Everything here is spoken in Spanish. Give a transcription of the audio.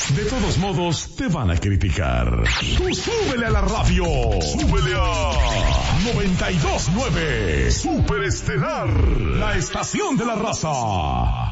De todos modos, te van a criticar. Tú súbele a la radio. Súbele a 92.9. Superestelar. La estación de la raza.